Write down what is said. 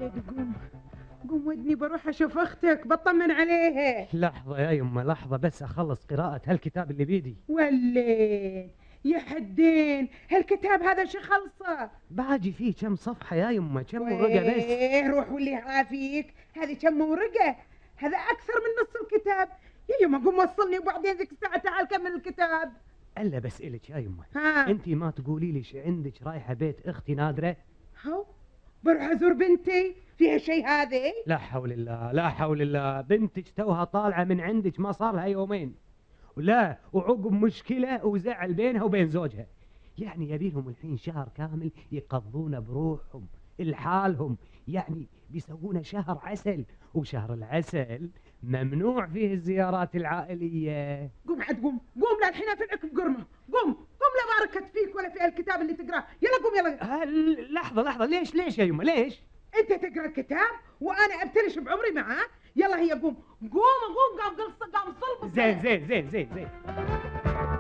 ولد قوم، قوم ودني بروح اشوف اختك بطمن عليها. لحظة يا يمه لحظة بس اخلص قراءة هالكتاب اللي بيدي. ولين يا حدين هالكتاب هذا شو خلصه؟ باجي فيه كم صفحة يا يمه، كم ورقة بس. روح واللي عافيك، هذه كم ورقة؟ هذا أكثر من نص الكتاب. يا يما قوم وصلني وبعدين ذيك الساعة تعال كمل الكتاب. الا بسألك يا يمه، ها انت ما تقولي لي عندك رايحة بيت اختي نادرة؟ هو بروح أزور بنتي، فيها شيء هذه؟ لا حول الله لا حول الله، بنتك توها طالعة من عندك ما صار لها يومين، ولا وعقب مشكلة وزعل بينها وبين زوجها، يعني يبيلهم الحين شهر كامل يقضون بروحهم لحالهم، يعني بيسوون شهر عسل، وشهر العسل ممنوع فيه الزيارات العائلية. قوم عاد قوم، قوم لا الحين أفلعك بقرمة. قوم قوم، لا باركت فيك ولا في الكتاب اللي تقراه. يلا قوم يلا. لحظة لحظة، ليش يا يمه ليش؟ أنت تقرأ الكتاب وأنا أبتلش بعمري معاه. يلا هي قوم قوم قوم، قام صلب. زين